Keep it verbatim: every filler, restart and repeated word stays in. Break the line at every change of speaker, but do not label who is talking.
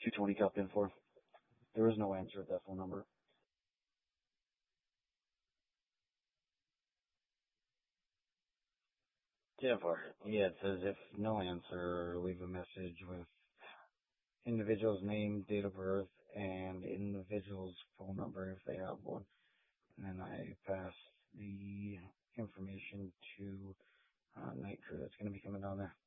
two twenty Cup in for. There was no answer at that phone number. Jennifer. Yeah, it says if no answer, leave a message with individual's name, date of birth, and individual's phone number if they have one. And then I pass the information to uh, night crew that's going to be coming down there.